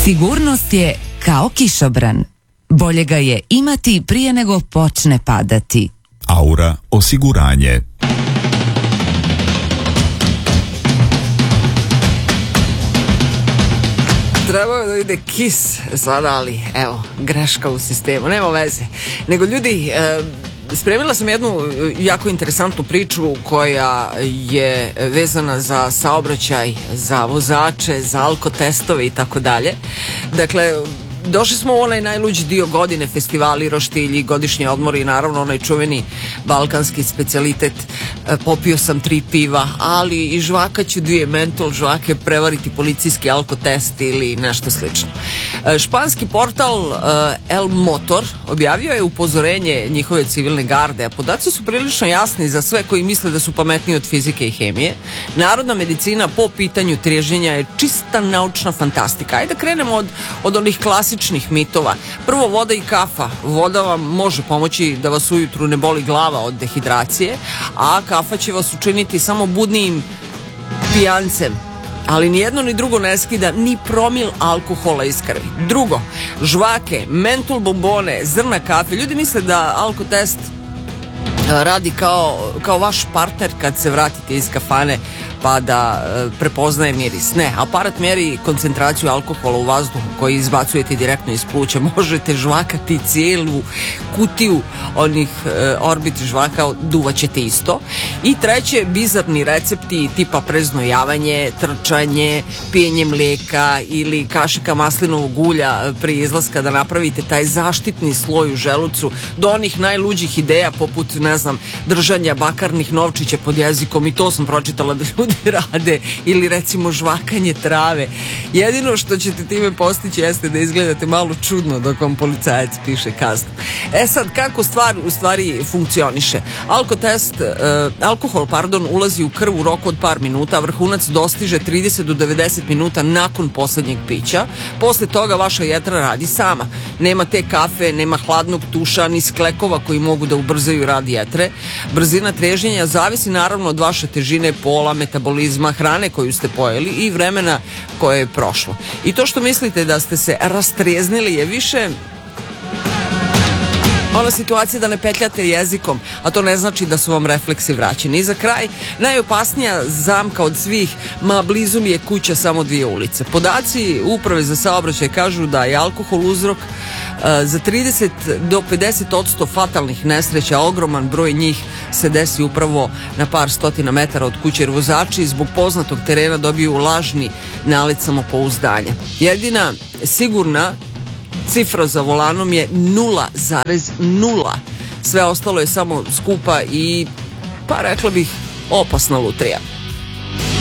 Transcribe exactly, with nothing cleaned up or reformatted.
Sigurnost je kao kišobran. Bolje ga je imati prije nego počne padati. Aura osiguranje. Trebao je da ide Kiss sada, ali evo, greška u sistemu, nema veze. Nego ljudi, e, spremila sam jednu jako interesantnu priču koja je vezana za saobraćaj, za vozače, za alkotestove i tako dalje. Dakle, došli smo u onaj najluđi dio godine, festivali, roštilji, godišnji odmori i naravno onaj čuveni balkanski specijalitet. Popio sam tri piva, ali i žvakaću dvije mentol žvake, prevariti policijski alkotest ili nešto slično. Španski portal El Motor objavio je upozorenje njihove civilne garde, a podaci su prilično jasni za sve koji misle da su pametniji od fizike i hemije. Narodna medicina po pitanju triježnjenja je čista naučna fantastika. Ajde da krenemo od, od onih klasičnih mitova. Prvo, voda i kafa. Voda vam može pomoći da vas ujutru ne boli glava od dehidracije, a kafa će vas učiniti samo budnijim pijancem. Ali ni jedno ni drugo ne skida ni promil alkohola iz krvi. Drugo, žvake, mentol bombone, zrna kafe. Ljudi misle da alkotest radi kao, kao vaš partner kad se vratite iz kafane pa da e, prepoznaje miris. Ne, aparat mjeri koncentraciju alkohola u vazduhu koji izbacujete direktno iz pluća. Možete žvakati cijelu kutiju onih e, orbit žvaka, duvaćete isto. I treće, bizarni recepti tipa preznojavanje, trčanje, pijenje mlijeka ili kašika maslinovog ulja prije izlaska da napravite taj zaštitni sloj u želucu, do onih najluđih ideja poput, ne znam, držanja bakarnih novčića pod jezikom, i to sam pročitala da ljudi rade, ili recimo žvakanje trave. Jedino što ćete time postići jeste da izgledate malo čudno dok vam policajac piše kaznu. E sad, kako stvar u stvari funkcioniše? Alkotest, uh, alkohol, pardon, ulazi u krv u roku od par minuta, vrhunac dostiže trideset do devedeset minuta nakon posljednjeg pića. Posle toga vaša jetra radi sama. Nema te kafe, nema hladnog tuša, ni sklekova koji mogu da ubrzaju rad jetre. Brzina trežnjenja zavisi naravno od vaše težine, pola, metabolizma, hrane koju ste pojeli i vremena koje je prošlo. I to što mislite da ste se rastrijeznili je više ona situacija da ne petljate jezikom, a to ne znači da su vam refleksi vraćeni. I za kraj, najopasnija zamka od svih, ma blizu mi je kuća samo dvije ulice. Podaci Uprave za saobraćaj kažu da je alkohol uzrok uh, za trideset do pedeset posto fatalnih nesreća. Ogroman broj njih se desi upravo na par stotina metara od kuće, jer vozači zbog poznatog terena dobiju lažni nalet samopouzdanja. Jedina sigurna cifra za volanom je nula zarez nula. Sve ostalo je samo skupa i, pa rekla bih, opasna lutrija.